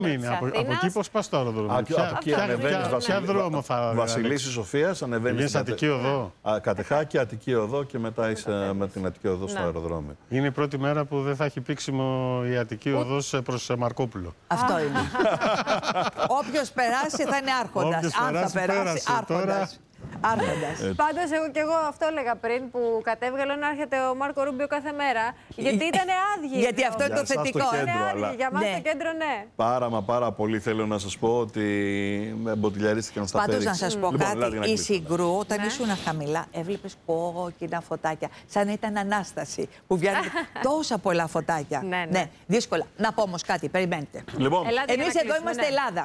Από εκεί πώς πας στο αεροδρόμιο? Ποια δρόμο θα Βασιλίσσης Σοφίας, ανεβαίνεις στην Αττική Οδό. Κατεχάκη, Αττική Οδό και μετά είσαι με την Αττική Οδό στο αεροδρόμιο. Είναι η πρώτη μέρα που δεν θα έχει πήξιμο η Αττική Οδός προς Μαρκόπουλο. Αυτό είναι. Όποιος περάσει θα είναι άρχοντας. Αν θα περάσει, άρχοντας. Πάντως, εγώ και εγώ αυτό έλεγα πριν που κατέβγαλε να έρχεται ο Μάρκο Ρούμπιο κάθε μέρα. Γιατί ήταν άδειοι. Γιατί αυτό είναι το θετικό. Για μας το κέντρο, ναι. Πάρα πολύ θέλω να σας πω ότι με μποτιλιαρίστηκαν στα πέριξ. Πάντως να σας πω κάτι, η Συγκρού όταν ήσουν χαμηλά έβλεπες κόκκινα φωτάκια. Σαν να ήταν Ανάσταση που βγαίνουν τόσα πολλά φωτάκια. Ναι, δύσκολα. Να πω όμως κάτι, περιμένετε. Εμείς εδώ είμαστε Ελλάδα.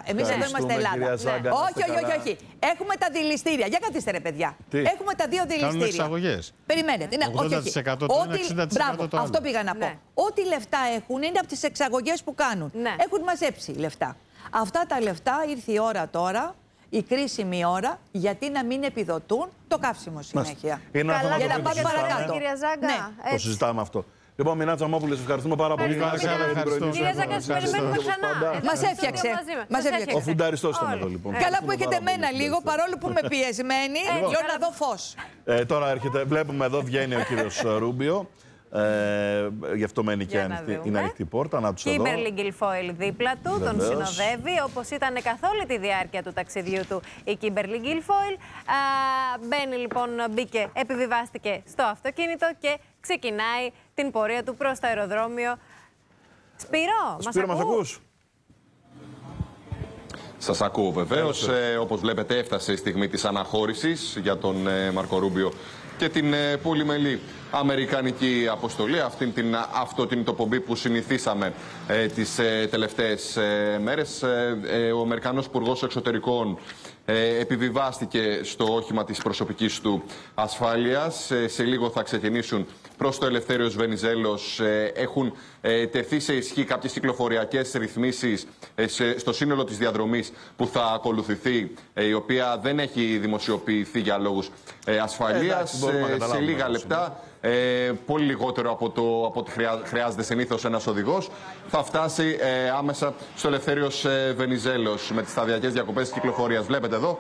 Όχι. Έχουμε τα δηληστήρια. Για καθίστε ρε παιδιά. Έχουμε τα δύο δηληστήρια. Κάνουν εξαγωγές. Περιμένετε. 80% το ένα, 60% το άλλο. Αυτό πήγα να πω. Ό,τι λεφτά έχουν είναι από τις εξαγωγές που κάνουν. Έχουν μαζέψει λεφτά. Αυτά τα λεφτά ήρθε η ώρα τώρα, η κρίσιμη ώρα, γιατί να μην επιδοτούν το καύσιμο συνέχεια. Για να πάμε παρακάτω. Το συζητάμε αυτό. Λοιπόν, Μινά Τσαμόπουλε, ευχαριστούμε πάρα πολύ. Κυρία Ζάγκα, σας περιμένουμε ξανά. Μας έφτιαξε. Ο φουνταριστός ήταν εδώ, λοιπόν. Καλά που έχετε μένα λίγο, παρόλο που είμαι πιεσμένη, για να δω φως. Τώρα έρχεται, βλέπουμε εδώ βγαίνει ο κύριος Ρούμπιο. Γι' αυτό μένει και είναι ανοιχτή πόρτα. Να τους δω. Κίμπερλι Γκιλφόιλ δίπλα του, τον συνοδεύει, όπως ήταν καθ' όλη τη διάρκεια του ταξιδιού του η Κίμπερλι Γκιλφόιλ. Μπαίνει λοιπόν, μπήκε, επιβιβάστηκε στο αυτοκίνητο και ξεκινάει την πορεία του προς το αεροδρόμιο. Σπύρο, μας ακούς? Σας ακούω βεβαίως. Όπως βλέπετε έφτασε η στιγμή της αναχώρησης για τον Μάρκο Ρούμπιο και την πολυμελή αμερικανική αποστολή, αυτήν την αυτοκινητοπομπή που συνηθίσαμε τις τελευταίες μέρες. Ο Αμερικανός Υπουργός Εξωτερικών επιβιβάστηκε στο όχημα της προσωπικής του ασφάλειας. Σε λίγο θα ξεκινήσουν προς το Ελευθέριος Βενιζέλος. Έχουν τεθεί σε ισχύ κάποιες κυκλοφοριακές ρυθμίσεις στο σύνολο της διαδρομής που θα ακολουθηθεί, η οποία δεν έχει δημοσιοποιηθεί για λόγους ασφαλείας. Σε λίγα λεπτά, πολύ λιγότερο από ό,τι χρειάζεται συνήθως ένας οδηγός, θα φτάσει άμεσα στο Ελευθέριος Βενιζέλος με τις σταδιακές διακοπές της κυκλοφορίας. Βλέπετε εδώ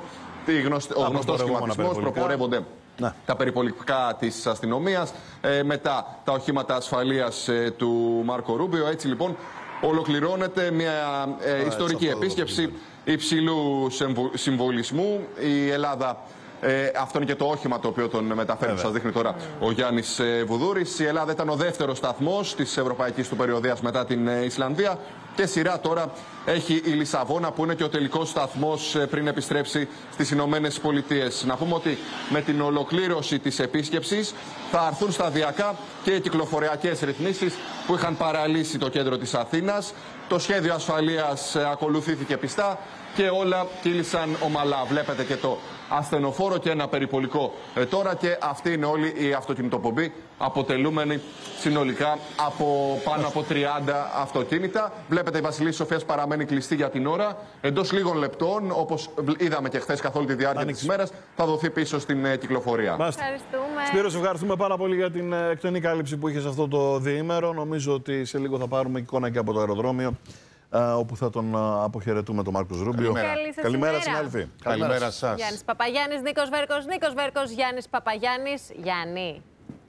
ο γνωστός σχηματισμός, προπορεύονται τα περιπολικά της αστυνομίας, μετά τα οχήματα ασφαλείας του Μάρκο Ρούμπιο. Έτσι λοιπόν ολοκληρώνεται μια ιστορική επίσκεψη υψηλού συμβολισμού. Η Ελλάδα, αυτό είναι και το όχημα το οποίο τον μεταφέρει, που σας δείχνει τώρα ο Γιάννης Βουδούρης. Η Ελλάδα ήταν ο δεύτερος σταθμός της ευρωπαϊκής του περιοδείας μετά την Ισλανδία. Και σειρά τώρα έχει η Λισαβόνα, που είναι και ο τελικός σταθμός πριν επιστρέψει στις Ηνωμένες Πολιτείες. Να πούμε ότι με την ολοκλήρωση της επίσκεψης θα έρθουν σταδιακά και οι κυκλοφοριακές ρυθμίσεις που είχαν παραλύσει το κέντρο της Αθήνας. Το σχέδιο ασφαλείας ακολουθήθηκε πιστά και όλα κύλησαν ομαλά. Βλέπετε και το ασθενοφόρο και ένα περιπολικό τώρα, και αυτή είναι όλη η αυτοκινητοπομπή, αποτελούμενη συνολικά από πάνω από 30 αυτοκίνητα. Βλέπετε η Βασιλίσσης Σοφίας παραμένει κλειστή για την ώρα. Εντός λίγων λεπτών, όπως είδαμε και χθες καθ' όλη τη διάρκεια της ημέρας, θα δοθεί πίσω στην κυκλοφορία. Ευχαριστούμε. Σπύρο, σε ευχαριστούμε πάρα πολύ για την εκτενή κάλυψη που είχες αυτό το διήμερο. Νομίζω ότι σε λίγο θα πάρουμε εικόνα και από το αεροδρόμιο, όπου θα τον αποχαιρετούμε τον Μάρκο Ρούμπιο. Καλημέρα, συνάδελφοι. Καλημέρα σας. Γιάννης Παπαγιάννης, Νίκος Βέρκος, Γιάννης Παπαγιάννης. Γιάννη,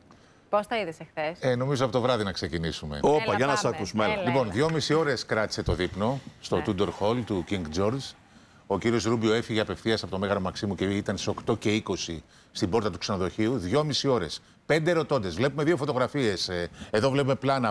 πώς τα είδες εχθές? Νομίζω από το βράδυ να ξεκινήσουμε. Όπα, για να σας ακούσουμε. Λοιπόν, 2,5 ώρες κράτησε το δείπνο στο Tudor Hall του King George. Ο κύριος Ρούμπιο έφυγε απευθείας από το Μέγαρο Μαξίμου και ήταν στις 8:20 στην πόρτα του ξενοδοχείου. 2,5 ώρες. 5 ερωτώντες. Βλέπουμε 2 φωτογραφίες. Εδώ βλέπουμε πλάνα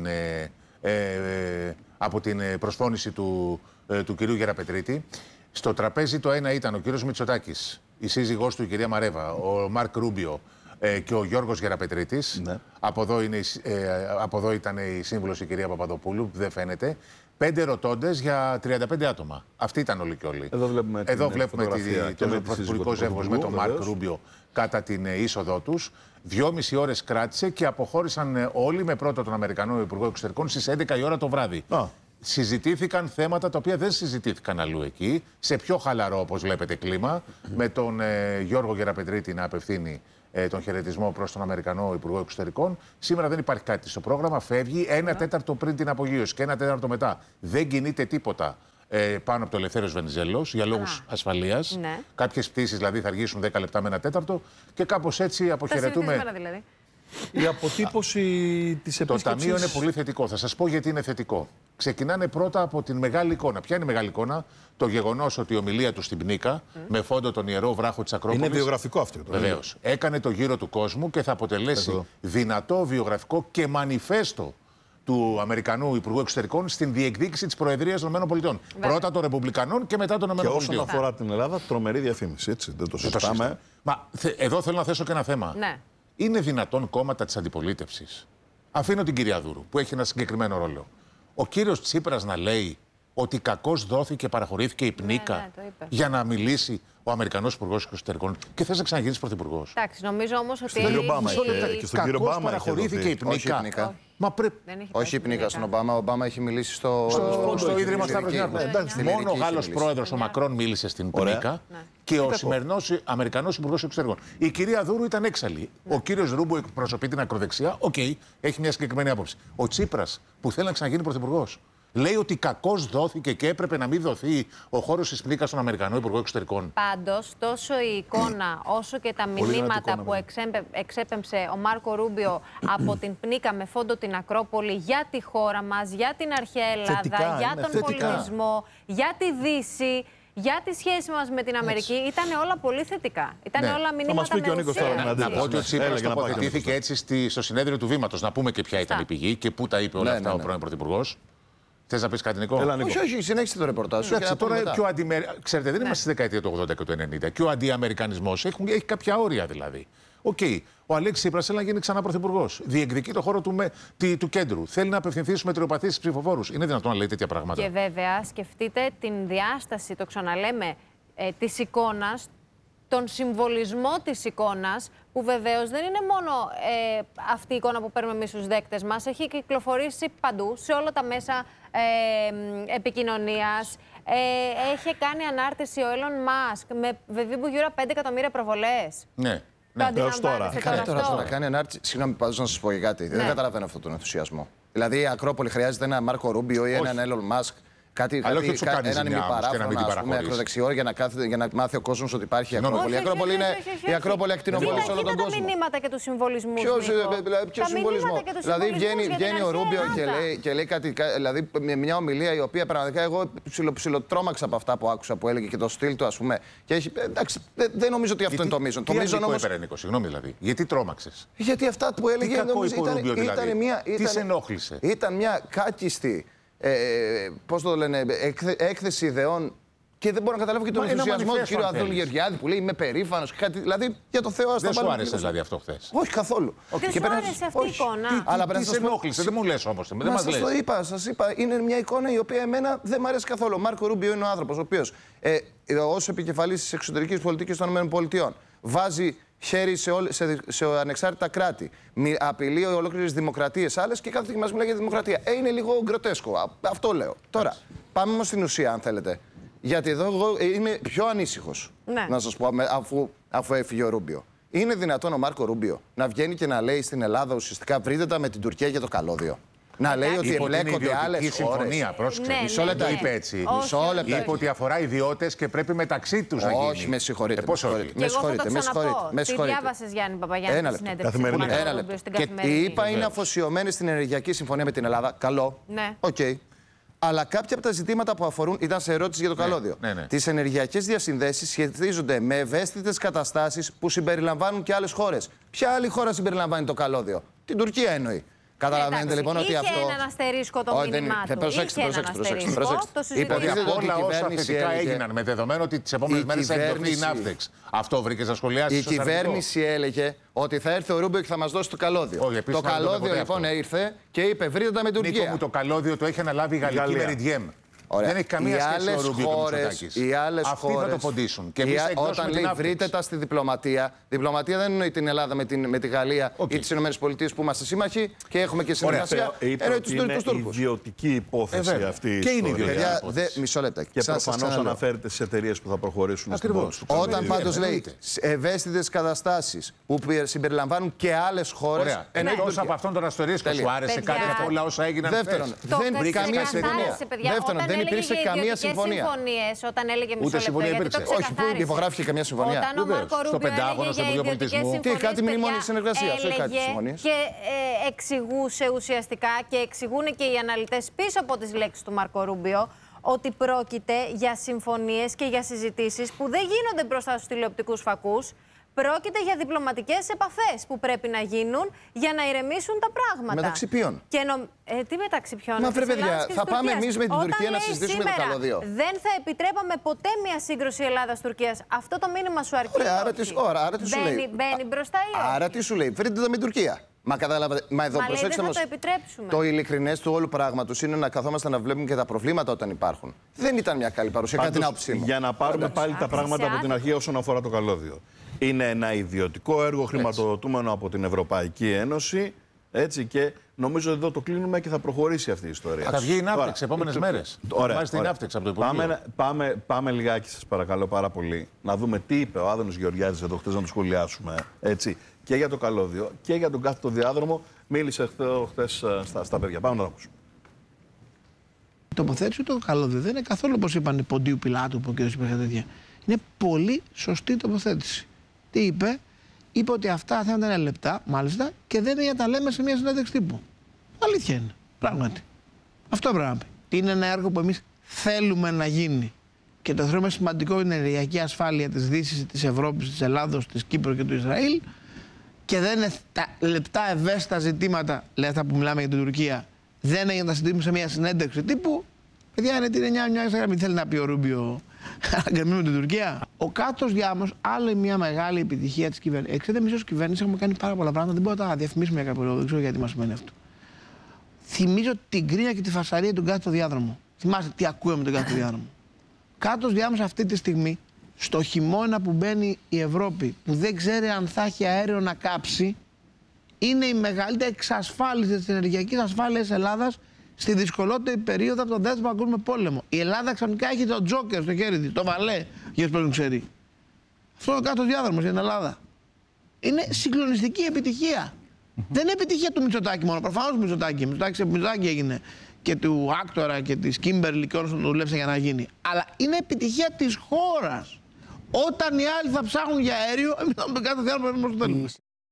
από την προσφώνηση του κυρίου Γεραπετρίτη. Στο τραπέζι το ένα ήταν ο κύριος Μητσοτάκης, η σύζυγός του η κυρία Μαρέβα, ο Μάρκ Ρούμπιο και ο Γιώργος Γεραπετρίτης. Ναι. Από εδώ ήταν η σύμβουλος η κυρία Παπαδοπούλου, που δεν φαίνεται. 5 ερωτώντες για 35 άτομα. Αυτοί ήταν όλοι και όλοι. Εδώ βλέπουμε το πρωθυπουργικό ζεύγος με τον Μάρκ Ρούμπιο κατά την είσοδό τους. 2,5 ώρες κράτησε και αποχώρησαν όλοι, με πρώτο τον Αμερικανό Υπουργό Εξωτερικών στις 11 η ώρα το βράδυ. Συζητήθηκαν θέματα τα οποία δεν συζητήθηκαν αλλού εκεί, σε πιο χαλαρό, όπως βλέπετε, κλίμα, με τον Γιώργο Γεραπετρίτη να απευθύνει τον χαιρετισμό προς τον Αμερικανό Υπουργό Εξωτερικών. Σήμερα δεν υπάρχει κάτι στο πρόγραμμα. Φεύγει 1/4 πριν την απογείωση και 1/4 μετά. Δεν κινείται τίποτα πάνω από το Ελευθέριος Βενιζέλος για λόγους ασφαλείας. Ναι. Κάποιες πτήσεις δηλαδή θα αργήσουν 10 λεπτά με 1/4 και κάπως έτσι αποχαιρετούμε. Δηλαδή. Η αποτύπωση της επίσκεψης. Το Ταμείο είναι πολύ θετικό. Θα σας πω γιατί είναι θετικό. Ξεκινάνε πρώτα από την μεγάλη εικόνα. Ποια είναι η μεγάλη εικόνα? Το γεγονός ότι η ομιλία του στην Πνίκα, με φόντο τον Ιερό Βράχο της Ακρόπολης. Είναι βιογραφικό αυτό. Βεβαίως. Έκανε το γύρο του κόσμου και θα αποτελέσει δυνατό βιογραφικό και μανιφέστο του Αμερικανού Υπουργού Εξωτερικών στην διεκδίκηση της Προεδρίας των ΗΠΑ. Πρώτα των Ρεπουμπλικανών και μετά των ΗΠΑ. Και όσον αφορά την Ελλάδα, τρομερή διαφήμιση. Έτσι, δεν το συζητάμε. Μα εδώ θέλω να θέσω και ένα θέμα. Ναι. Είναι δυνατόν κόμματα της αντιπολίτευσης? Αφήνω την κυρία Δούρου, που έχει ένα συγκεκριμένο ρόλο. Ο κύριος Τσίπρας να λέει ότι κακώς δόθηκε, παραχωρήθηκε η Πνίκα για να μιλήσει ο Αμερικανός Υπουργός Εξωτερικών και θες να ξαναγίνεις πρωθυπουργός? Εντάξει, νομίζω όμως ότι. Στον κύριο Ομπάμα και στον κύριο Ομπάμα παραχωρήθηκε η Πνίκα. Όχι η Πνίκα στον Ομπάμα. Ο Ομπάμα έχει μιλήσει στο Ίδρυμα Σταύρος Νιάρχος. Μόνο ο Γάλλος πρόεδρος, ο Μακρόν, μίλησε στην Πνίκα και ο σημερινός Αμερικανός Υπουργός Εξωτερικών. Η κυρία Δούρου ήταν έξαλλη. Ο κύριος Ρούμπο εκπροσωπεί την ακροδεξιά. Οκ, έχει μια συγκεκριμένη άποψη. Ο Τσίπρας, που θέλει να ξαναγίνει πρωθυπουργός, λέει ότι κακώς δόθηκε και έπρεπε να μην δοθεί ο χώρος της Πνίκας στον Αμερικανό Υπουργό Εξωτερικών. Πάντως, τόσο η εικόνα όσο και τα μηνύματα που εξέπεμψε ο Μάρκο Ρούμπιο από την Πνίκα με φόντο την Ακρόπολη για τη χώρα μας, για την αρχαία Ελλάδα, για τον πολιτισμό, για τη Δύση, για τη σχέση μας με την Αμερική, ήταν όλα πολύ θετικά. Ήταν όλα μηνύματα με ουσία. Να πω ότι ο Τσίπρας τοποθετήθηκε έτσι στο συνέδριο του Βήματος. Να πούμε και ποια ήταν η πηγή και πού τα είπε όλα αυτά ο πρώην Πρωθυπουργός. Θες να πεις κάτι, Νικό? Όχι, συνέχισε το ρεπορτάζ. Τώρα, ξέρετε, δεν είμαστε στη δεκαετία του 80 και του 90 και ο αντιαμερικανισμός έχει κάποια όρια δηλαδή. Οκ, ο Αλέξης Τσίπρας θέλει να γίνει ξανά πρωθυπουργός. Διεκδικεί το χώρο του κέντρου. Θέλει να απευθυνθεί στους μετριοπαθείς ψηφοφόρους. Είναι δυνατόν να λέει τέτοια πράγματα? Και βέβαια, σκεφτείτε την διάσταση, το ξαναλέμε, της εικόνας, τον συμβολισμό της εικόνας, που βεβαίως δεν είναι μόνο αυτή η εικόνα που παίρνουμε εμείς στους δέκτες μας, έχει κυκλοφορήσει παντού, σε όλα τα μέσα επικοινωνίας. Έχει κάνει ανάρτηση ο Elon Musk με βεβή που γύρω 5 εκατομμύρια προβολές. Ναι. Το αντιλαμβάνεστε τώρα να κάνει ανάρτηση. Συγγνώμη, πάντως να σας πω για κάτι. Δεν καταλαβαίνω αυτόν τον ενθουσιασμό. Δηλαδή η Ακρόπολη χρειάζεται έναν Μάρκο Ρούμπιο ή έναν Elon Musk. Έναν ημιπαράφωνο, ακροδεξιό για να μάθει ο κόσμος ότι υπάρχει η Ακρόπολη. Η Ακρόπολη ακτινοβολεί σε όλο τον κόσμο. Κοίτα τα μηνύματα και του συμβολισμού. Ποιο συμβολισμό? Δηλαδή βγαίνει ο Ρούμπιο και λέει κάτι, δηλαδή μια ομιλία η οποία πραγματικά εγώ ψιλοτρόμαξα από αυτά που άκουσα που έλεγε και το στυλ του, ας πούμε. Και έχει, εντάξει, δεν νομίζω ότι αυτό είναι το μείζον. Το μείζον όμως. Συγγνώμη δηλαδή. Γιατί τρόμαξες? Γιατί αυτά που έλεγε ήταν μια κάκιστη. Πώς το λένε, έκθεση ιδεών. Και δεν μπορώ να καταλάβω και τον ενθουσιασμό του κ. Αδόλου Γεωργιάδη που λέει είμαι περήφανος. Δηλαδή για το Θεό, δεν σου άρεσε δηλαδή αυτό χθες? Όχι καθόλου. Δεν σου άρεσε αυτή η εικόνα? Αλλά τι σε ενόχλησε, δεν μου λες όμως. Σας είπα, είναι μια εικόνα η οποία εμένα δεν μου αρέσει καθόλου. Ο Μάρκο Ρούμπιο είναι ο άνθρωπος ο οποίος ως επικεφαλής της εξωτερικής πολιτικής των ΗΠΑ βάζει χέρι σε ανεξάρτητα κράτη. Απειλεί ολόκληρες δημοκρατίες άλλες και κάθε στιγμή μας μιλάει για δημοκρατία. Είναι λίγο γκροτέσκο. Αυτό λέω. Τώρα, πάμε όμως στην ουσία, αν θέλετε. Γιατί εδώ εγώ είμαι πιο ανήσυχος. Ναι. Να σας πω, αφού έφυγε ο Ρούμπιο. Είναι δυνατόν ο Μάρκο Ρούμπιο να βγαίνει και να λέει στην Ελλάδα ουσιαστικά βρείτε τα με την Τουρκία για το καλώδιο? Να λέει ότι εμπλέκονται άλλες συμφωνία, πρόσεξε. Μισό λεπτό είπε έτσι. Είπε ότι αφορά ιδιώτες και πρέπει μεταξύ τους να γίνει. Όχι, με συγχωρείτε. Πώς όχι? Και εγώ θα το ξαναπώ. Τι διάβασες, Γιάννη Παπαγιάννη, στη συνέντευξη? Ένα λεπτό. Και η ΕΠΑ είναι αφοσιωμένη στην ενεργειακή συμφωνία με την Ελλάδα. Καλό. Ναι. Οκ. Αλλά κάποια από τα ζητήματα που αφορούν, ήταν σε ερώτηση για το καλώδιο. Τις ενεργειακές διασυνδέσεις σχετίζονται με ευαίσθητες καταστάσεις που συμπεριλαμβάνουν και άλλες χώρες. Ποια άλλη χώρα συμπεριλαμβάνει το καλώδιο? Την Τουρκία εννοεί. Καταλαβαίνετε λοιπόν ότι αυτό. Είχε έναν αστερίσκο το μήνυμά του. Προσέξτε. Είπε ότι από όλα όσα θετικά έγιναν με δεδομένο ότι τις επόμενες μέρες θα εκδοθεί η Ναύτεξ. Αυτό βρήκε να σχολιάσει? Η κυβέρνηση έλεγε ότι θα έρθει ο Ρούμπιο και θα μας δώσει το καλώδιο. Το καλώδιο λοιπόν ήρθε και είπε βρείτε τα με την Τουρκία. Νίκο μου, το καλώδιο το έχει αναλάβει η γαλλική Μεριντιέμ. Δεν έχει καμία σχέση ο Ρούμπιο και ο Μητσοτάκης. Οι άλλες αυτοί χώρες, θα το ποντίσουν. Και εμείς θα όταν λέει βρείτε τα στη διπλωματία, διπλωματία δεν εννοεί την Ελλάδα με τη Γαλλία ή τις ΗΠΑ που είμαστε σύμμαχοι και έχουμε και συνεργασία. Εννοεί τους Τούρκους. Είναι ιδιωτική υπόθεση αυτή. Και είναι ιδιωτική υπόθεση. Μισό λεπτό. Και προφανώς αναφέρεται στις εταιρείες που θα προχωρήσουν στην πώληση. Όταν πάντως λέει ευαίσθητες καταστάσεις που συμπεριλαμβάνουν και άλλες χώρες. Εκτός από αυτόν τον Αστορίσκο, σου άρεσε κάτι από όλα όσα έγιναν χθες? Δεύτερον, δεν υπήρξε καμία συμφωνία. Δεύτερον, δεν υπήρξε καμία συμφωνία. Όταν έλεγε ούτε συμφωνία υπήρξε. Όχι, που υπογράφηκε καμία συμφωνία. Όταν ο Μάρκο Ρούμπιο έλεγε για ιδιωτικές συμφωνίες, τι, κάτι μνημόνιο συνεργασίας, όχι κάτι συμφωνίες. Και εξηγούσε ουσιαστικά και εξηγούν και οι αναλυτές πίσω από τις λέξεις του Μάρκο Ρούμπιο ότι πρόκειται για συμφωνίες και για συζητήσεις που δεν γίνονται μπροστά στους τηλεοπτικούς φακούς. Πρόκειται για διπλωματικές επαφές που πρέπει να γίνουν για να ηρεμήσουν τα πράγματα. Μεταξύ ποιον? Τι μεταξύ ποιον? Μα βρε παιδιά, θα πάμε εμείς με την Τουρκία να συζητήσουμε το καλώδιο. Δεν θα επιτρέπαμε ποτέ μια σύγκρουση Ελλάδα-Τουρκίας. Αυτό το μήνυμα σου αρκεί? Ωραία, άρα τι σου λέει? Μπαίνει μπροστά ή όχι? Άρα τι σου λέει? Βρείτε το με την Τουρκία. Μα κατάλαβατε. Μα εδώ προσέξτε μας. Δεν θα το επιτρέψουμε. Το ειλικρινές του όλου πράγματος είναι να καθόμαστε να βλέπουμε και τα προβλήματα όταν υπάρχουν. Δεν ήταν μια καλή παρουσία, κατά την άποψή μου. Για να πάρουμε πάλι τα πράγματα από την αρχή όσον αφορά το καλώδιο. Είναι ένα ιδιωτικό έργο χρηματοδοτούμενο από την Ευρωπαϊκή Ένωση. Έτσι, και νομίζω ότι εδώ το κλείνουμε και θα προχωρήσει αυτή η ιστορία. Θα βγει η ναύτεξη επόμενες μέρες. Ετοιμάζεται η ναύτεξη από το Υπουργείο. Πάμε λιγάκι, σας παρακαλώ πάρα πολύ, να δούμε τι είπε ο Άδωνης Γεωργιάδης εδώ χτες, να το σχολιάσουμε. Έτσι, και για το καλώδιο και για τον κάθετο διάδρομο. Μίλησε χτες στα παιδιά. Πάμε να το ακούσουμε. Η τοποθέτηση του καλώδιο δεν είναι καθόλου όπως είπαν Ποντίου Πιλάτου που ο κ. είπε τέτοια. Είναι πολύ σωστή τοποθέτηση. Τι είπε? Είπε ότι αυτά θέματα είναι λεπτά, μάλιστα, και δεν είναι για τα λέμε σε μια συνέντευξη τύπου. Αλήθεια είναι. Πράγματι. Αυτό πρέπει να πει. Είναι ένα έργο που εμείς θέλουμε να γίνει. Και το θεωρούμε σημαντικό είναι η ενεργειακή ασφάλεια της Δύσης, της Ευρώπης, της Ελλάδος, της Κύπρου και του Ισραήλ. Και δεν είναι τα λεπτά ευαίσθητα ζητήματα, λέει αυτά που μιλάμε για την Τουρκία, δεν είναι για να τα συζητήσουμε σε μια συνέντευξη τύπου. Παιδιά, είναι την 9 μην θέλει να πει ο Ρούμπιο αγκαμί με την Τουρκία. Ο κάτω διάμος, άλλη μια μεγάλη επιτυχία της κυβέρνησης. Ξέρετε, εμείς ως κυβέρνηση έχουμε κάνει πάρα πολλά πράγματα, δεν μπορούμε να τα διαφημίσουμε για κάποιο λόγο, δεν ξέρω γιατί μας σημαίνει αυτό. Θυμίζω την κρίνια και τη φασαρία του κάτω διάδρομο. Θυμάστε τι ακούγαμε με τον κάτω διάδρομο. Κάτω διάμος αυτή τη στιγμή, στο χειμώνα που μπαίνει η Ευρώπη, που δεν ξέρει αν θα έχει αέριο να κάψει, είναι η μεγαλύτερη εξασφάλιση της ενεργειακής ασφάλειας της Ελλάδας στη δυσκολότερη περίοδο από τον Δεύτερο Παγκόσμιο Πόλεμο. Η Ελλάδα ξαφνικά έχει τον Τζόκερ στο χέρι της, το βαλέ, για όσους δεν ξέρει. Αυτό είναι ο κάτω διάδρομος για την Ελλάδα. Είναι συγκλονιστική επιτυχία. Δεν είναι επιτυχία του Μητσοτάκη μόνο. Προφανώς του Μητσοτάκη. Μητσοτάκη έγινε και του Άκτορα και της Κίμπερλι και όλων που δουλεύσαν για να γίνει. Αλλά είναι επιτυχία της χώρας. Όταν οι άλλοι θα ψάχνουν για αέριο, εμείς θα πούμε κάτω διάδρομο όπως θέλουμε.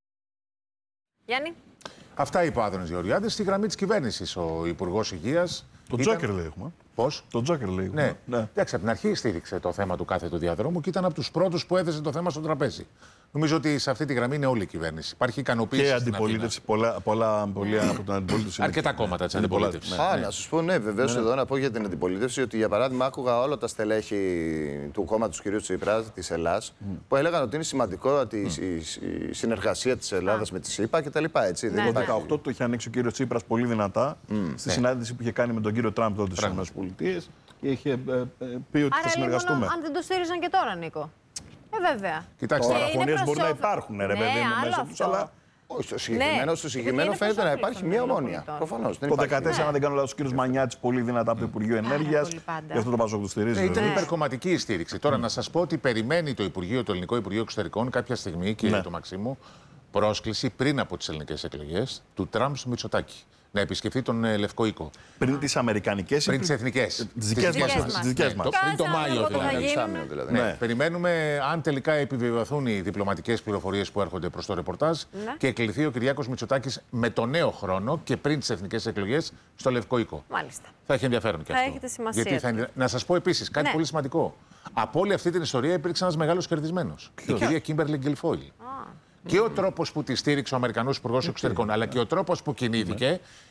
Γιάννη. Αυτά είπε ο Άδωνης Γεωργιάδης στη γραμμή της κυβέρνησης. Ο Υπουργός Υγείας. Το Τζόκερ λέει έχουμε. Πώς? Το Τζόκερ λέει. Ναι. Εντάξει, από την αρχή στήριξε το θέμα του κάθετου διαδρόμου και ήταν από τους πρώτους που έθεσε το θέμα στο τραπέζι. Νομίζω ότι σε αυτή τη γραμμή είναι όλη η κυβέρνηση. Υπάρχει ικανοποίηση. Και αντιπολίτευση. Πολλά από την αντιπολίτευση. Αρκετά κόμματα της αντιπολίτευσης. Να σας πω, ναι, βεβαίως εδώ να πω για την αντιπολίτευση ότι για παράδειγμα άκουγα όλα τα στελέχη του κόμματος του κ. Τσίπρα της Ελλάς που έλεγαν ότι είναι σημαντικό η συνεργασία της Ελλάδας με τη ΣΥΠΑ κτλ. Το 2018 το είχε ανοίξει ο κ. Τσίπρας πολύ δυνατά στη συνάντηση που είχε κάνει με τον κύριο Τραμπ τότε στις ΗΠΑ και είχε πει ότι θα συνεργαστούμε. Άρα αν δεν το στήριζαν και τώρα, Νίκο. Βέβαια. Κοιτάξτε, παραφωνίες μπορεί να υπάρχουν, ρε παιδί μου, μέσα τους, αλλά... Όχι, στο συγκεκριμένο φαίνεται να υπάρχει μια ομόνοια. Προφανώς. Το 2014, αν δεν κάνω λάθος, ο κ. Μανιάτης πολύ δυνατά από το Υπουργείο Ενέργειας. Γι' αυτό το Πασόκ του στηρίζει. Ήταν υπερκομματική η στήριξη. Τώρα να σας πω ότι περιμένει το Ελληνικό Υπουργείο Εξωτερικών κάποια στιγμή, κύριε το Μαξίμου, πρόσκληση πριν από τις ελληνικές εκλογές του Τραμπ στο Μητσοτάκη. Να επισκεφθεί τον Λευκό Οίκο. Πριν τις αμερικανικές. Πριν τις εθνικές. Τις δικές μας. Πριν το Μάιο δηλαδή. Ναι. Περιμένουμε αν τελικά επιβεβαιωθούν οι διπλωματικές πληροφορίες που έρχονται προς το ρεπορτάζ και εκλειθεί ο Κυριάκος Μητσοτάκης με το νέο χρόνο και πριν τις εθνικές εκλογές στο Λευκό Οίκο. Μάλιστα. Θα έχει ενδιαφέρον και αυτό. Έχετε σημασία. Γιατί να σας πω επίσης κάτι πολύ σημαντικό. Από όλη αυτή την ιστορία υπήρξε ένας μεγάλος κερδισμένος. Η κυρία Κίμπερλι Γκιλφόιλ. Και ο τρόπος που τη στήριξε ο Αμερικανός Υπουργός Εξωτερικών, αλλά και ο τρόπος που κινήθηκε,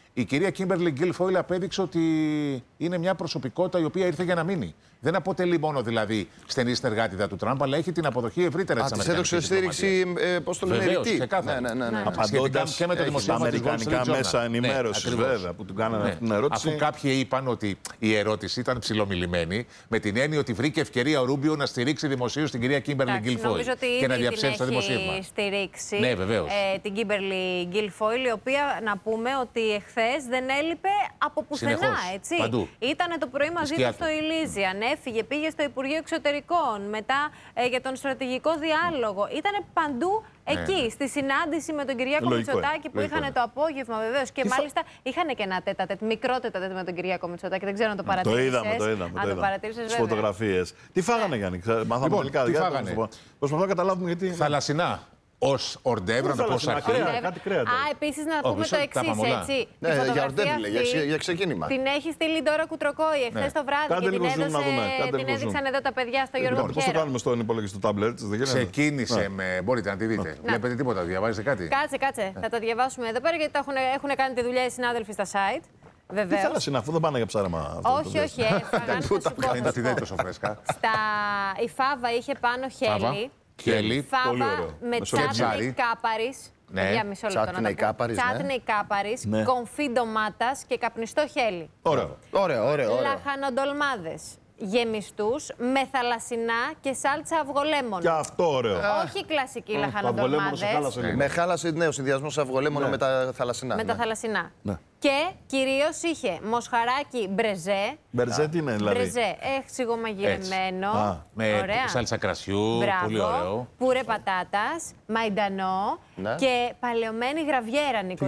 Η κυρία Κίμπερλι Γκίλφοιλ απέδειξε ότι είναι μια προσωπικότητα η οποία ήρθε για να μείνει. Δεν αποτελεί μόνο δηλαδή στενή συνεργάτηδα του Τραμπ, αλλά έχει την αποδοχή ευρύτερα της Αμερικανικής διπλωματίας. Της έδωξε στήριξη, πώς το λένε, ρητή. Ναι. Απαντώντας και με το δημοσίευμα της αμερικανικά Wall Street μέσα Journal. ενημέρωσης, βέβαια, που του κάνανε αυτή την ερώτηση. Αφού κάποιοι είπαν ότι η ερώτηση ήταν ψιλομιλημένη, με την έννοια ότι βρήκε ευκαιρία ο Ρούμπιο να στηρίξει δημοσίως την κυρία Κίμπερλι Γκίλφοιλ και να διαψεύσει το δημοσίευμα. Έχει στηρίξει την Κίμπερλι Γκίλφοιλ, η οποία να πούμε ότι εχθές δεν έλειπε από πουθενά. Ήταν το πρωί μαζί του στο Ηλίζιαν, έφυγε, πήγε στο Υπουργείο Εξωτερικών, μετά για τον στρατηγικό διάλογο. Ήταν παντού εκεί, στη συνάντηση με τον Κυριάκο Μητσοτάκη που είχαν το απόγευμα βεβαίως. Και μάλιστα είχαν και ένα τέτα-τέτ, μικρό τέτα-τέτ με τον Κυριάκο Μητσοτάκη. Δεν ξέρω αν το παρατήρησες. Το είδαμε. Τις φωτογραφίες. Τι φάγανε, Γιάννη, μάθαμε τελικά. Τι φάγανε. Προσπαθώ να καταλάβουμε γιατί. Θαλασσινά. Ως ορντεύρο, να το πω σακί. Επίσης να πούμε το εξής, έτσι. Ναι, για ορντεύρο, για ξεκίνημα. Την έχει στείλει η Ντόρα Κουτροκόη εχθές το βράδυ και την έδειξαν εδώ τα παιδιά στο Γιώργο Πιέρο. Πώς το κάνουμε στον υπολογιστή του τάμπλετ. Ξεκίνησε με. Μπορείτε να τη δείτε. Βλέπετε τίποτα, διαβάζετε κάτι. Κάτσε. Θα το διαβάσουμε εδώ πέρα γιατί έχουν κάνει τη δουλειά οι συνάδελφοι στα site. Τι θάλασσα είναι, αφού δεν πάνε για ψάρεμα. Όχι, έφαγαν. Δεν είναι τόσο φρέσκα. Η Φάβα είχε πάνω χέλι. Φάβα με τσάτνεϊ κάπαρης. Για μισό λεπτό να το πω. Τσάτνεϊ κάπαρης, κομφή ντομάτας και καπνιστό χέλι. Ωραίο. Λαχανοντολμάδες γεμιστούς με θαλασσινά και σάλτσα αυγολέμονο. Και αυτό ωραίο. Όχι κλασική λαχανοντολμάδες. Με χάλασε, ναι, ο συνδυασμός αυγολέμονο με τα θαλασσινά. Με τα θαλασσινά. Και κυρίως είχε μοσχαράκι μπρεζέ. Μπρεζέ τι είναι, δηλαδή. Μπρεζέ, σιγομαγειρεμένο. Με σάλτσα κρασιού. Πολύ ωραίο. Πούρε πατάτας, μαϊντανό και παλαιωμένη γραβιέρα, Νίκο.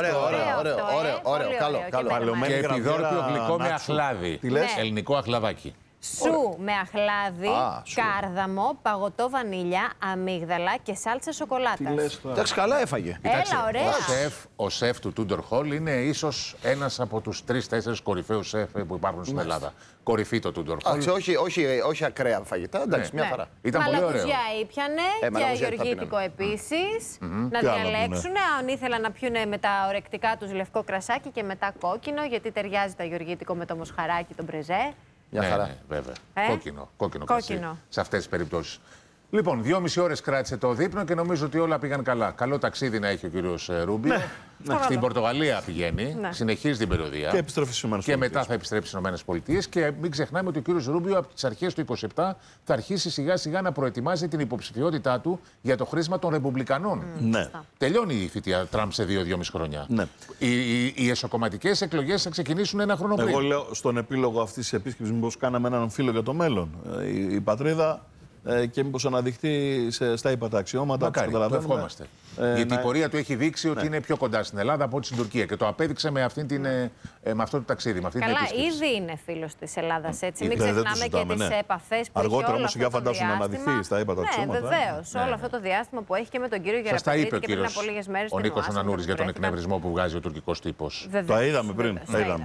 Ωραίο, καλό. Και επιδόρπιο γλυκό με αχλάδι. Ελληνικό αχλαδάκι. Σου με αχλάδι, κάρδαμο, παγωτό βανίλια, αμύγδαλα και σάλτσα σοκολάτας. Εντάξει, καλά έφαγε. Έλα, ωραία. Ο σεφ του Τούντορ Χολ είναι ίσως ένας από τους 3-4 κορυφαίους σεφ που υπάρχουν στην Ελλάδα. Κορυφή το Τούντορ Χολ. Όχι ακραία φαγητά, εντάξει, μια χαρά. Ήταν πολύ ωραίο. Μαλακουζιά ήπιανε και αγιοργήτικο επίσης. Να διαλέξουν αν ήθελαν να πιούνε με τα ορεκτικά τους λευκό κρασάκι και μετά κόκκινο, γιατί ταιριάζει το αγιοργήτικο με το μοσχαράκι, τον μπρεζέ. Ναι, βέβαια. Κόκκινο κρασί σε αυτές τις περιπτώσεις. Λοιπόν, 2,5 ώρες κράτησε το δείπνο και νομίζω ότι όλα πήγαν καλά. Καλό ταξίδι να έχει ο κύριος Ρούμπιο. Στην Πορτογαλία πηγαίνει, συνεχίζει την περιοδεία. Και επιστρέφει στις ΗΠΑ. Και μετά θα επιστρέψει στις ΗΠΑ. Και μην ξεχνάμε ότι ο κύριος Ρούμπιο από τις αρχές του 2027 θα αρχίσει σιγά-σιγά να προετοιμάζει την υποψηφιότητά του για το χρήσμα των Ρεπουμπλικανών. Ναι. Τελειώνει η θητεία Τραμπ σε 2-2,5 χρόνια. Ναι. Οι εσωκομματικές εκλογές θα ξεκινήσουν ένα χρόνο πριν. Εγώ λέω στον επίλογο αυτής της επίσκεψης, μήπως κάναμε έναν φίλο για το μέλλον. Η πατρίδα. Και μήπως αναδειχθεί στα ύπατα αξιώματα. Μακάρι, το ευχόμαστε. Γιατί η πορεία του έχει δείξει ότι είναι πιο κοντά στην Ελλάδα από ό,τι στην Τουρκία. Και το απέδειξε με, με αυτό το ταξίδι. Με αυτή καλά, την ήδη είναι φίλος της Ελλάδας. Έτσι. Μην ξεχνάμε και τις επαφές που αργότερα έχει. Όμως σιγά φαντάζομαι να αναδειχθεί στα ύπατα αξιώματα. Ναι, βεβαίως. Όλο αυτό το διάστημα που έχει και με τον κύριο Γεραπετρίτη και πριν από λίγες μέρες. Ο Νίκος Ανανούρης για τον εκνευρισμό που βγάζει ο τουρκικός τύπος. Το είδαμε πριν.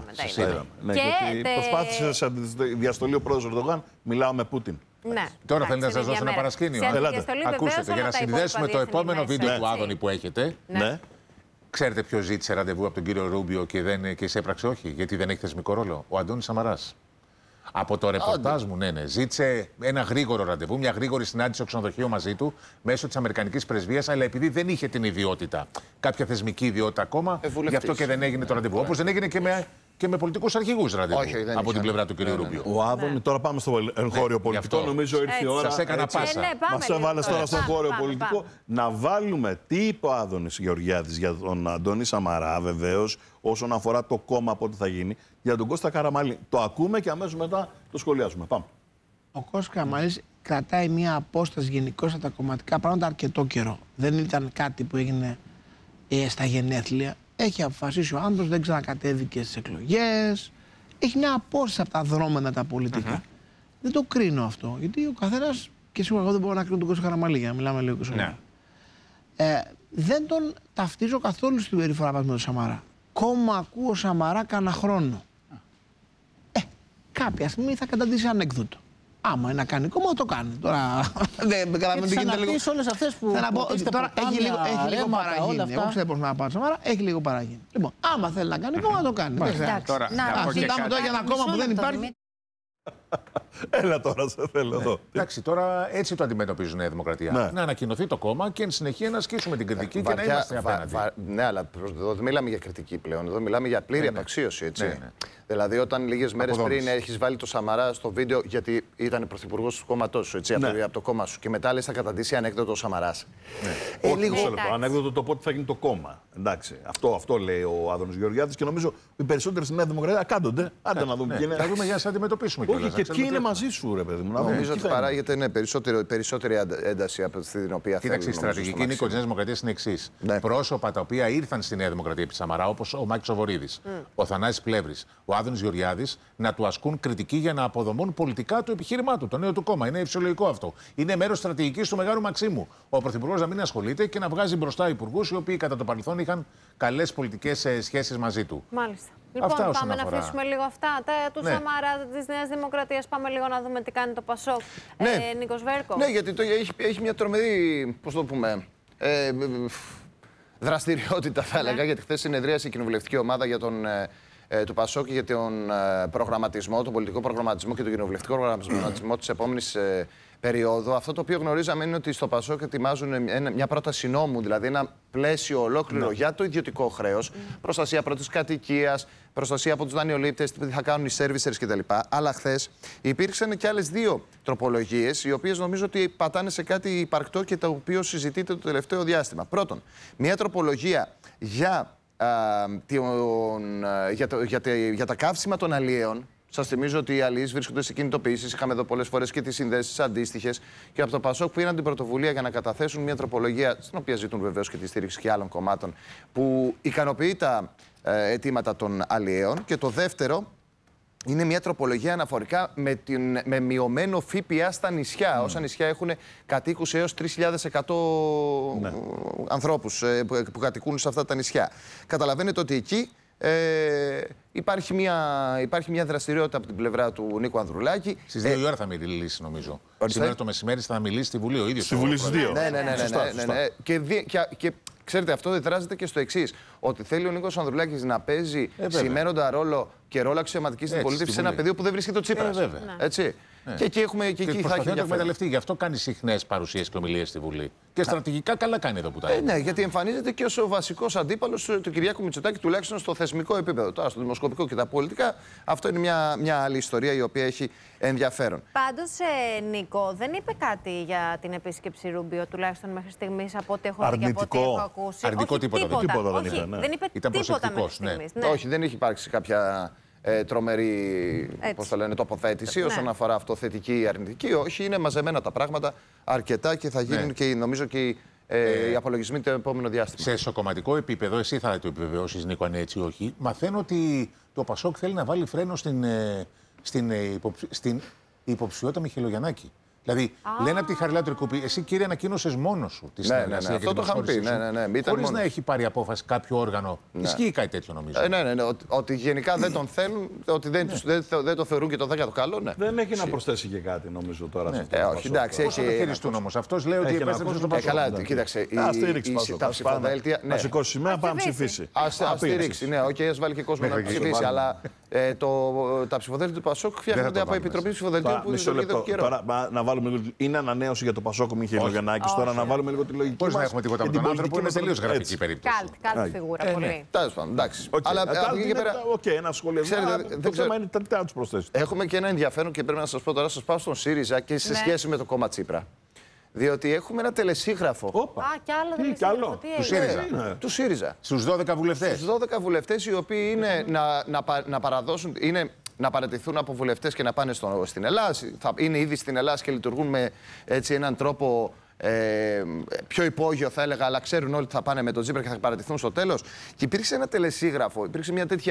Προσπάθησε σε διαστολή ο πρόεδρος Ερντογάν, μιλάω με Πούτιν. Ναι. Τώρα θέλετε να σας δώσω ένα παρασκήνιο. Ακούστε, για να συνδέσουμε το επόμενο βίντεο του Άδωνη που έχετε. Ναι. Ξέρετε ποιος ζήτησε ραντεβού από τον κύριο Ρούμπιο και εισέπραξε όχι, γιατί δεν έχει θεσμικό ρόλο? Ο Αντώνης Σαμαράς. Από το ρεπορτάζ μου, ναι. Ζήτησε ένα γρήγορο ραντεβού, μια γρήγορη συνάντηση στο ξενοδοχείο μαζί του μέσω της Αμερικανικής πρεσβείας, αλλά επειδή δεν είχε την ιδιότητα, κάποια θεσμική ιδιότητα ακόμα, γι' αυτό και δεν έγινε το ραντεβού. Όπως δεν έγινε και με πολιτικούς αρχηγούς ραντεβού από την πλευρά του κ. Ρούμπιο. Ο Άδωνη, τώρα πάμε στο εγχώριο πολιτικό. Νομίζω ήρθε η ώρα. Σας έκανα πάσα. Μας έβαλες τώρα στο εγχώριο πολιτικό. Να βάλουμε τι είπε ο Άδωνης Γεωργιάδης για τον Αντώνη Σαμαρά, βεβαίως, όσον αφορά το κόμμα, από ό,τι θα γίνει. Για τον Κώστα Καραμανλή. Το ακούμε και αμέσως μετά το σχολιάζουμε. Πάμε. Ο Κώστας Καραμανλής κρατάει μια απόσταση γενικώς από τα κομματικά πράγματα αρκετό καιρό. Δεν ήταν κάτι που έγινε στα γενέθλια. Έχει αποφασίσει ο άνθρωπος, δεν ξανακατέβηκε στις εκλογές. Έχει μια απόσταση από τα δρόμενα τα πολιτικά. Δεν το κρίνω αυτό, γιατί ο καθένας, και σίγουρα εγώ δεν μπορώ να κρίνω τον Κώστα Καραμανλή, για να μιλάμε λίγο σοβαρά. Δεν τον ταυτίζω καθόλου στην περιφορά με τον Σαμαρά. Κόμμα ακούω Σαμαρά κανένα χρόνο. Κάποια στιγμή θα καταντήσει ανέκδοτο. Άμα είναι να κάνει κόμμα, το κάνει. Τώρα δεν καταλαβαίνω τι γίνεται λίγο. Όλες αυτές που τώρα έχει λίγο παραγίνει. Εγώ ξέρω πώς να πάω Σαμαρά, έχει λίγο παραγίνει. Λοιπόν, άμα θέλει να κάνει κόμμα, το κάνει. Τώρα, συζητάμε τώρα για ένα κόμμα που δεν υπάρχει. Έλα τώρα, σε θέλω εδώ. Εντάξει, τώρα έτσι το αντιμετωπίζουν η Δημοκρατία. Ναι. Να ανακοινωθεί το κόμμα και εν συνεχεία να ασκήσουμε την κριτική και να είμαστε απέναντι. Ναι, αλλά εδώ δεν μιλάμε για κριτική πλέον. Εδώ μιλάμε για πλήρη απαξίωση. Έτσι. Ναι. Δηλαδή, όταν λίγες μέρες πριν έχεις βάλει το Σαμαρά στο βίντεο, γιατί ήταν πρωθυπουργός του κόμματός σου, έτσι, από το κόμμα σου, και μετά λες θα καταντήσει ανέκδοτο ο Σαμαράς. Όχι, μισό λεπτό. Ανέκδοτο το πότε θα γίνει το κόμμα. Εντάξει, αυτό λέει ο Άδωνος Γεωργιάδης και νομίζω οι περισσότεροι στη Νέα Δημοκρατία κάθονται. Άντε να δούμε. Θα δούμε για να σας αντιμετωπίσουμε. Όχι, και ποιοι είναι μαζί σου, ρε παιδί μου. Νομίζω ότι παράγεται περισσότερη ένταση από την οποία θέλει. Κοίταξε, η στρατηγική Νίκο τη Νέα Δημοκρατία είναι εξής. Πρόσωπα τα οποία ήρθαν στη Νέα Δημοκρατία επί Σαμαρά, όπως ο Μάκης Οβορίδης, ο Θανάσης Πλεύρης, ο Άδωνης Γεωργιάδης, να του ασκούν κριτική για να αποδομούν πολιτικά το επιχείρημά του, το νέο του κόμμα. Είναι φυσιολογικό αυτό. Είναι μέρος στρατηγικής του Μεγάλου Μαξίμου. Ο Πρωθυπουργός να μην ασχολείται και να βγάζει μπροστά υπουργούς οι οποίοι κατά το παρελθόν είχαν καλές πολιτικές σχέσεις μαζί του. Μάλιστα. Λοιπόν, πάμε να αφήσουμε λίγο αυτά του Σαμαρά, της Νέας Δημοκρατίας. Πάμε λίγο να δούμε τι κάνει το Πασόκ. Νίκος Βέρκο. Ναι, γιατί έχει μια τρομερή, πώς το πούμε, δραστηριότητα, θα έλεγα, γιατί χθες συνεδρίασε η κοινοβουλευτική ομάδα για του Πασόκ για τον προγραμματισμό, τον πολιτικό προγραμματισμό και τον κοινοβουλευτικό προγραμματισμό της επόμενης περίοδου. Αυτό το οποίο γνωρίζαμε είναι ότι στο Πασόκ ετοιμάζουν μια πρόταση νόμου, δηλαδή ένα πλαίσιο ολόκληρο για το ιδιωτικό χρέος, προστασία πρώτης κατοικίας, προστασία από τους δανειολήπτες, τι θα κάνουν οι servicers κτλ. Αλλά χθες υπήρξαν και άλλες δύο τροπολογίες, οι οποίες νομίζω ότι πατάνε σε κάτι υπαρκτό και το οποίο συζητείται το τελευταίο διάστημα. Πρώτον, μια τροπολογία για τα καύσιμα των αλλιέων. Σας θυμίζω ότι οι αλλιείς βρίσκονται σε κινητοποιήσεις. Είχαμε εδώ πολλές φορές και τις συνδέσεις αντίστοιχες. Και από το Πασόκ πήραν την πρωτοβουλία για να καταθέσουν μια τροπολογία, στην οποία ζητούν βεβαίως και τη στήριξη και άλλων κομμάτων, που ικανοποιεί τα αιτήματα των αλλιέων. Και το δεύτερο είναι μια τροπολογία αναφορικά με μειωμένο ΦΠΑ στα νησιά. Όσα νησιά έχουν κατοίκους έως 3.100 ανθρώπους που κατοικούν σε αυτά τα νησιά. Καταλαβαίνετε ότι εκεί υπάρχει μια δραστηριότητα από την πλευρά του Νίκου Ανδρουλάκη. Στις 2 η ώρα θα μιλήσει, νομίζω. Σήμερα το μεσημέρι θα μιλήσει στη Βουλή ο ίδιος. Στη Βουλή στις 2. Ναι. Και ξέρετε, αυτό διδράζεται και στο εξής. Ότι θέλει ο Νίκος Ανδρουλάκης να παίζει σημαίνοντα ρόλο και ρόλο αξιωματική στην πολίτευση σε ένα πεδίο που δεν βρίσκεται ο Τσίπρας. Έτσι. Και εκεί θα έχει ενδιαφέρον. Θα το εκμεταλλευτεί. Γι' αυτό κάνει συχνές παρουσίες και ομιλίες στη Βουλή. Και στρατηγικά καλά κάνει εδώ που τα έχει. Ναι, γιατί εμφανίζεται και ως ο βασικός αντίπαλος του Κυριάκου Μητσοτάκη, τουλάχιστον στο θεσμικό επίπεδο. Τώρα, στο δημοσκοπικό και τα πολιτικά, αυτό είναι μια άλλη ιστορία η οποία έχει ενδιαφέρον. Πάντως, Νίκο, δεν είπε κάτι για την επίσκεψη Ρούμπιο, τουλάχιστον μέχρι στιγμής, από ό,τι έχω δει και από ό,τι έχω ακούσει. Αρνητικό τίποτα δεν είπε. Δεν είπε τίποτα μέχρι στιγμής. Όχι, δεν έχει υπάρξει κάποια τρομερή τοποθέτηση όσον αφορά αυτό, θετική ή αρνητική. Όχι, είναι μαζεμένα τα πράγματα αρκετά και θα γίνουν και νομίζω και οι απολογισμοί το επόμενο διάστημα. Σε εσωκομματικό επίπεδο, εσύ θα το επιβεβαιώσεις, Νίκο, αν έτσι ή όχι. Μαθαίνω ότι το Πασόκ θέλει να βάλει φρένο στην υποψηφιότητα Μιχαηλογιαννάκη. Δηλαδή, λένε από τη Χαριλάου Τρικούπη, εσύ κύριε ανακοίνωσες μόνος σου τη συνεργασία. Ναι, αυτό το είχαμε πει. Χωρίς να έχει πάρει απόφαση κάποιο όργανο. Ισχύει κάτι τέτοιο, νομίζω. Ναι. Ότι γενικά δεν τον θέλουν, ότι δεν το θεωρούν και το 10 καλό. Ναι. Δεν έχει να προσθέσει και κάτι, νομίζω τώρα. Όχι, εντάξει. Πώς θα το χειριστούν όμως. Αυτός λέει ότι επέστρεψε στον Πασόκ. Καλά, κοίταξε. Τα ψηφοδέλτια. Να σηκώσει σημαία, πάμε να ψηφίσει. Ας στηρίξει. Ναι, ας βάλει και κόσμο να ψηφίσει. Αλλά τα ψηφοδέλτια του Πασόκ φτιάχνονται από επιτροπή ψηφοδελτίων που λειτουργεί εδώ καιρό. Είναι ανανέωση για το Πασόκ Μιχαηλογιαννάκης. Τώρα να βάλουμε λίγο τη λογική. Πώς να έχουμε τίποτα με τον άνθρωπο, είναι τελείως γραφική περίπτωση. Καλτ φιγούρα, πολύ. Τέλος πάντων, εντάξει. Αλλά από εκεί και πέρα. Οκ, ένα σχολείο. Το θέμα είναι τι θα τους προσθέσει. Έχουμε και ένα ενδιαφέρον και πρέπει να σας πω τώρα, σας πάω στον ΣΥΡΙΖΑ και σε σχέση με το κόμμα Τσίπρα. Διότι έχουμε ένα τελεσίγραφο. Κι άλλο τελεσίγραφο. Του ΣΥΡΙΖΑ. Στους 12 βουλευτές. Στους 12 βουλευτές οι οποίοι είναι να παραδώσουν. Να παραιτηθούν από βουλευτές και να πάνε στην Ελλάδα. Είναι ήδη στην Ελλάδα και λειτουργούν με έναν τρόπο πιο υπόγειο, θα έλεγα, αλλά ξέρουν όλοι ότι θα πάνε με τον Τσίπρα και θα παραιτηθούν στο τέλος. Και υπήρξε ένα τελεσίγραφο, υπήρξε μια τέτοια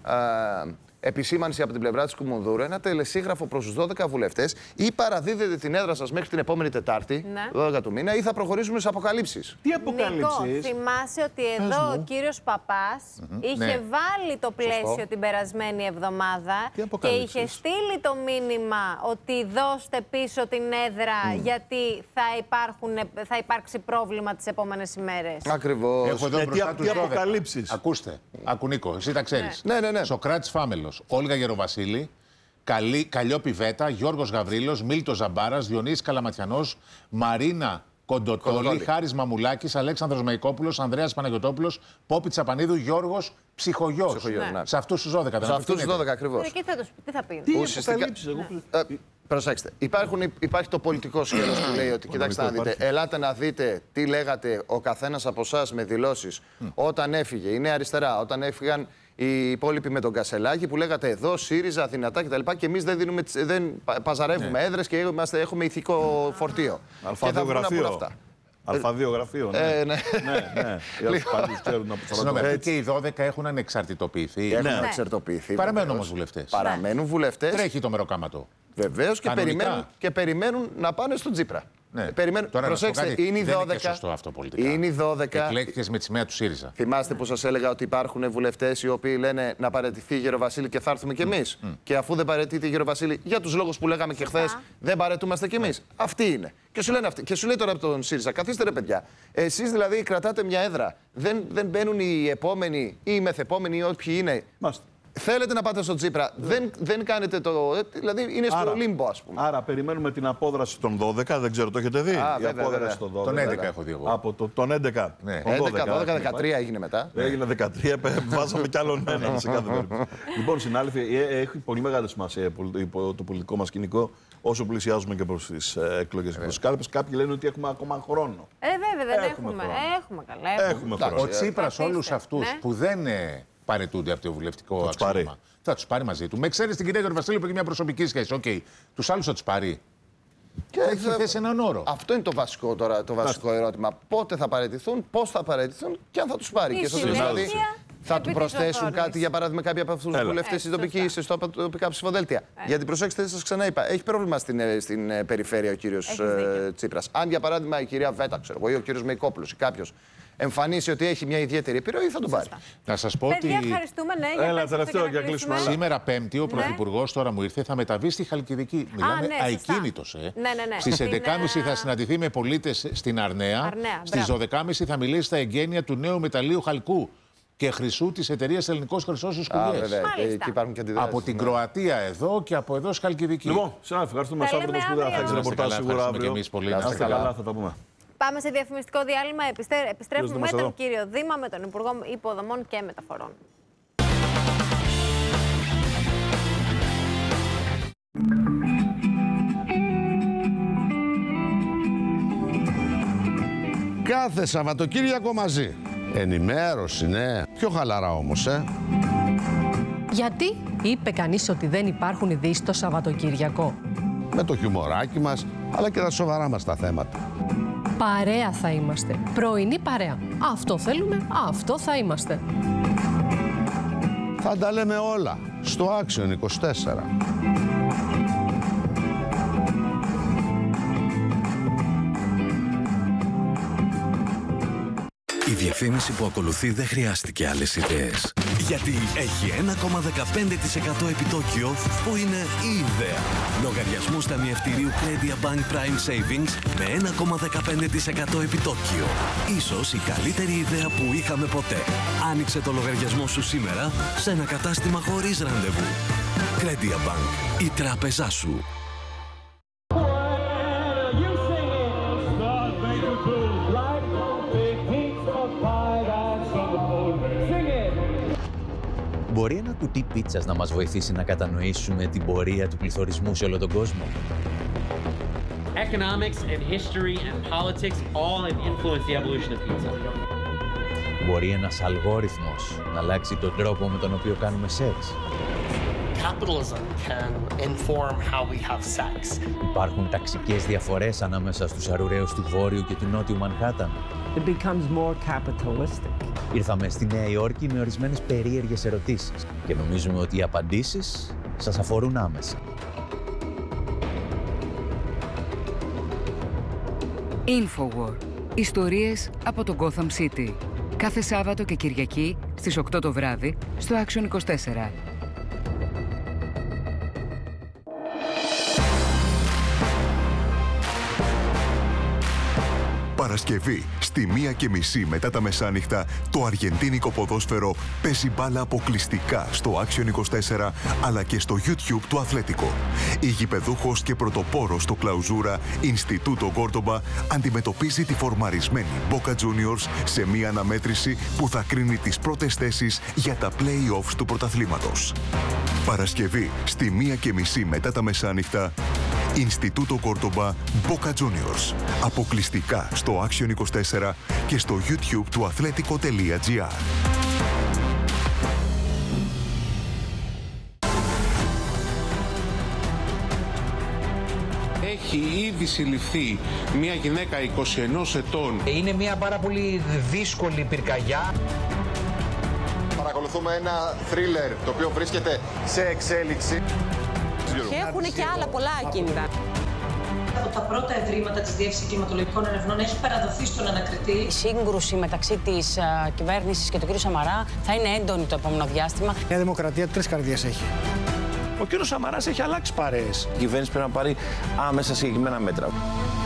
επισήμανση από την πλευρά της Κουμουνδούρου, ένα τελεσίγραφο προς τους 12 βουλευτές, ή παραδίδετε την έδρα σας μέχρι την επόμενη Τετάρτη, 12 του μήνα, ή θα προχωρήσουμε σε αποκαλύψεις. Τι αποκαλύψεις? Νικό, θυμάσαι ότι εδώ ο κύριος Παπάς είχε βάλει το πλαίσιο την περασμένη εβδομάδα και είχε στείλει το μήνυμα ότι δώστε πίσω την έδρα γιατί θα υπάρξει πρόβλημα τις επόμενες ημέρες. Ακριβώς. Έχω εδώ μπροστά τους 12. Αποκαλύψεις? Ακούστε, άκου Νίκο, εσύ τα ξέρεις. Ναι. Σοκράτης Φάμελος, Όλγα Γεροβασίλη, Καλλιόπη Βέτα, Γιώργος Γαβρίλος, Μίλτος Ζαμπάρας, Διονύσης Καλαματιανός, Μαρίνα Κοντοτόλη, Χάρης Μαμουλάκης, Αλέξανδρος Μεϊκόπουλος, Ανδρέας Παναγιωτόπουλος, Πόπη Τσαπανίδου, Γιώργος Ψυχογιός. Σε αυτούς τους 12. Σε αυτούς τους 12 ακριβώς. Εκεί τι θα πει. Προσέξτε, υπάρχει το πολιτικό σκέλος που λέει ότι κοιτάξτε να δείτε, ελάτε να δείτε τι λέγατε ο καθένας από εσάς με δηλώσεις όταν έφυγε η Νέα Αριστερά, όταν έφυγαν οι υπόλοιποι με τον Κασελάκη που λέγατε εδώ ΣΥΡΙΖΑ δυνατά κτλ. Και εμείς δεν παζαρεύουμε έδρες και έχουμε ηθικό φορτίο. Αλφαδιο γραφείο. Ναι. Συγγνώμη, και οι 12 έχουν ανεξαρτητοποιηθεί. Έχουν ανεξαρτητοποιηθεί. Παραμένουν όμως βουλευτές. Παραμένουν βουλευτές. Τρέχει το μεροκάματο. Βεβαίως και περιμένουν να πάνε στον Τσίπρα. Ναι. Τώρα, προσέξτε, είναι οι 12. Δεν είναι και σωστό αυτό πολιτικά. Είναι οι 12. Εκλέχθηκες με τη σημαία του ΣΥΡΙΖΑ. Θυμάστε που σας έλεγα ότι υπάρχουν βουλευτές οι οποίοι λένε να παραιτηθεί η Γεροβασίλη και θα έρθουμε κι εμείς. Και αφού δεν παραιτείται η Γεροβασίλη, για τους λόγους που λέγαμε και χθες, δεν παραιτούμαστε κι εμείς. Αυτή είναι. Και σου λένε αυτή. Και σου λέει τώρα από τον ΣΥΡΙΖΑ, καθίστε ρε παιδιά. Εσείς δηλαδή κρατάτε μια έδρα. Δεν μπαίνουν οι επόμενοι ή οι μεθεπόμενοι ή όποιοι είναι. Θέλετε να πάτε στον Τσίπρα, δεν κάνετε το. Δηλαδή είναι στο λίμπο, ας πούμε. Άρα περιμένουμε την απόδραση των 12, δεν ξέρω, το έχετε δει. Η απόδραση των 12. Τον 11 έχω δει εγώ. Από τον 11. Ναι. 12-13 έγινε μετά. Έγινε 13, βάζαμε κι άλλον έναν σε κάθε περίπτωση. Λοιπόν, συνάδελφοι, έχει πολύ μεγάλη σημασία το πολιτικό μας σκηνικό όσο πλησιάζουμε και προς τις εκλογές και προς τις κάλπες. Κάποιοι λένε ότι έχουμε ακόμα χρόνο. Βέβαια, δεν έχουμε. Έχουμε χρόνο. Ο Τσίπρας όλους αυτούς που δεν παρετούνται από το βουλευτικό αξίωμα. Θα τους πάρει μαζί του. Με εξαίρεση την κυρία Γεροβασίλη που έχει μια προσωπική σχέση. Τους άλλους θα τους πάρει. Και έχει θέσει έναν όρο. Αυτό είναι το βασικό ερώτημα. Πότε θα παραιτηθούν, πώς θα παραιτηθούν και αν θα τους πάρει. Και δηλαδή θα του προσθέσουν κάτι, για παράδειγμα, κάποιοι από αυτούς τους βουλευτές στις τοπικά ψηφοδέλτια. Γιατί προσέξτε, σας ξαναείπα, έχει πρόβλημα στην περιφέρεια ο κύριος Τσίπρας. Αν για παράδειγμα η κυρία Βέτα, ή ο κύριος Μεϊκόπουλος ή κάποιος εμφανίσει ότι έχει μια ιδιαίτερη επιρροή, θα τον πάρει. Να σας πω ότι. Έλα, τελευταίο για κλείσουμε. Σήμερα Πέμπτη ο Πρωθυπουργός, τώρα μου ήρθε, θα μεταβεί στη Χαλκιδική. Μιλάμε αικίνητος. Στις 11.30 θα συναντηθεί με πολίτες στην Αρναία. Στις 12.30 θα μιλήσει στα εγγένεια του νέου μεταλλείου Χαλκού και χρυσού της εταιρείας Ελληνικός Χρυσός Σκουδιές. Από την Κροατία εδώ και από εδώ στη Χαλκιδική. Λοιπόν, ευχαριστούμε. Αύριο το Σπουδαία θα έχει ρεπορτάζ σίγουρα αύριο. Να είστε καλά, θα τα πούμε. Πάμε σε διαφημιστικό διάλειμμα. Επιστρέφουμε με τον κύριο Δήμα, με τον Υπουργό Υποδομών και Μεταφορών. Κάθε Σαββατοκύριακο μαζί. Ενημέρωση, ναι. Πιο χαλαρά όμως, Γιατί είπε κανείς ότι δεν υπάρχουν ειδήσεις το Σαββατοκύριακο? Με το χιουμοράκι μας, αλλά και τα σοβαρά μας τα θέματα. Παρέα θα είμαστε. Πρωινή παρέα. Αυτό θέλουμε, αυτό θα είμαστε. Θα τα λέμε όλα στο Action 24. Η διαφήμιση που ακολουθεί δεν χρειάστηκε άλλες ιδέες. Γιατί έχει 1,15% επιτόκιο που είναι η ιδέα. Λογαριασμούς ταμιευτηρίου Credit Bank Prime Savings με 1,15% επιτόκιο. Ίσως η καλύτερη ιδέα που είχαμε ποτέ. Άνοιξε το λογαριασμό σου σήμερα σε ένα κατάστημα χωρίς ραντεβού. Credit Bank, η τράπεζά σου. Μπορεί ένα κουτί πίτσας να μας βοηθήσει να κατανοήσουμε την πορεία του πληθωρισμού σε όλο τον κόσμο? Economics and history and politics all have influenced the evolution of pizza. Μπορεί ένας αλγόριθμος να αλλάξει τον τρόπο με τον οποίο κάνουμε σεξ? capitalism can inform how we have sex. Υπάρχουν ταξικές διαφορές ανάμεσα στους αρουραίους του Βόρειου και του Νότιου Μανχάταν. It becomes more capitalistic. Ήρθαμε στη Νέα Υόρκη με ορισμένες περίεργες ερωτήσεις και νομίζουμε ότι οι απαντήσεις σας αφορούν άμεσα. Infowar. Ιστορίες από το Gotham City. Κάθε Σάββατο και Κυριακή στις 8 το βράδυ στο Action 24. Παρασκευή, στη 1:30 μετά τα μεσάνυχτα, το αργεντίνικο ποδόσφαιρο παίζει μπάλα αποκλειστικά στο Action 24, αλλά και στο YouTube του Αθλέτικο. Η γηπεδούχος και πρωτοπόρος στο Κλαουζούρα, Ινστιτούτο Κόρτομπα, αντιμετωπίζει τη φορμαρισμένη Boca Juniors σε μια αναμέτρηση που θα κρίνει τις πρώτες θέσεις για τα play-offs του πρωταθλήματος. Παρασκευή, στη 1:30 μετά τα μεσάνυχτα, Ινστιτούτο Κόρτομπα, Boca Juniors. Αποκλειστικά στο Action 24 και στο YouTube του αθλέτικο.gr. Έχει ήδη συλληφθεί μια γυναίκα 21 ετών. Είναι μια πάρα πολύ δύσκολη πυρκαγιά. Παρακολουθούμε ένα θρίλερ το οποίο βρίσκεται σε εξέλιξη. Και έχουν και άλλα πολλά ακίνητα. Από τα πρώτα ευρήματα της Διεύθυνσης Κλιματολογικών Ερευνών έχει παραδοθεί στον ανακριτή. Η σύγκρουση μεταξύ της κυβέρνησης και του κ. Σαμαρά θα είναι έντονη το επόμενο διάστημα. Η Νέα Δημοκρατία 3 καρδιές έχει. Ο κ. Σαμαράς έχει αλλάξει παρέες. Η κυβέρνηση πρέπει να πάρει άμεσα συγκεκριμένα μέτρα.